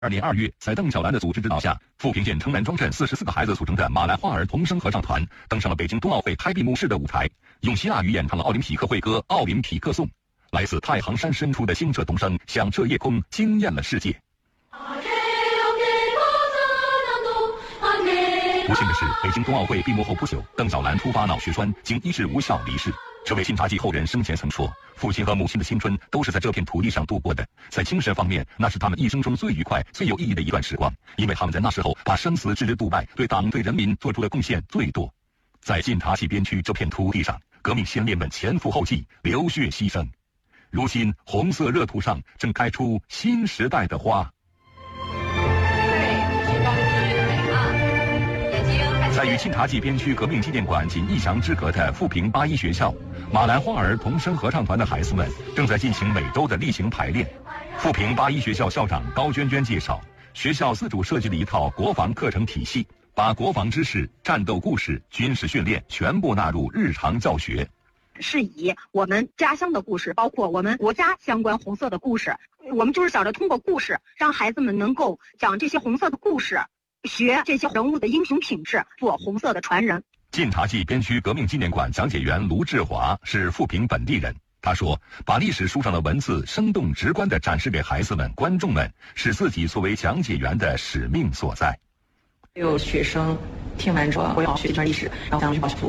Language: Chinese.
年2月，在邓小兰的组织指导下，富平县城南庄镇44个孩子组成的马来花儿童声合唱团登上了北京冬奥会开闭幕式的舞台，用希腊语演唱了奥林匹克会歌《奥林匹克颂》。来自太行山深处的清澈童声响彻夜空，惊艳了世界。不幸的是，北京冬奥会闭幕后不久，邓小兰突发脑血栓，经医治无效离世。这位新茶季后人生前曾说，父亲和母亲的青春都是在这片土地上度过的，在精神方面，那是他们一生中最愉快、最有意义的一段时光，因为他们在那时候把生死置之度外，对党对人民做出的贡献最多。在晋察冀边区这片土地上，革命先烈们前赴后继，流血牺牲。如今，红色热土上正开出新时代的花。在与晋察冀边区革命纪念馆仅1墙之隔的富平8·1学校，马兰花儿童声合唱团的孩子们正在进行每周的例行排练。富平8·1学校校长高娟娟介绍，学校自主设计了一套国防课程体系，把国防知识、战斗故事、军事训练全部纳入日常教学。 是以我们家乡的故事，包括我们国家相关红色的故事，我们就是想着通过故事，让孩子们能够讲这些红色的故事，学这些人物的英雄品质，做红色的传人。 晋察冀边区革命纪念馆讲解员卢志华是富平本地人，他说，把历史书上的文字生动直观地展示给孩子们、观众们，是自己作为讲解员的使命所在。 有学生听完之后，我要学这段历史，然后想去报小组，